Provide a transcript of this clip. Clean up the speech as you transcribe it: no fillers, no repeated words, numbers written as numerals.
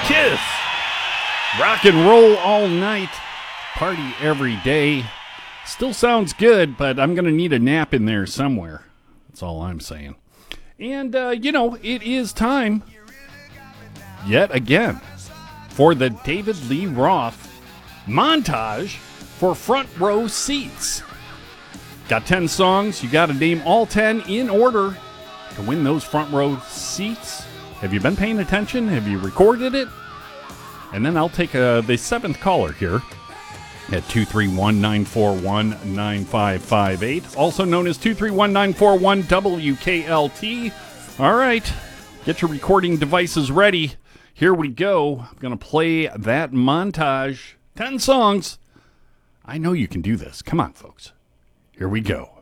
Kiss. Rock and roll all night. Party every day. Still sounds good, but I'm going to need a nap in there somewhere. That's all I'm saying. And, it is time, yet again, for the David Lee Roth montage for front row seats. Got 10 songs. You got to name all 10 in order to win those front row seats. Have you been paying attention? Have you recorded it? And then I'll take the seventh caller here at 231-941-9558, also known as 231-941-WKLT. All right, get your recording devices ready. Here we go. I'm going to play that montage. 10 songs. I know you can do this. Come on, folks. Here we go.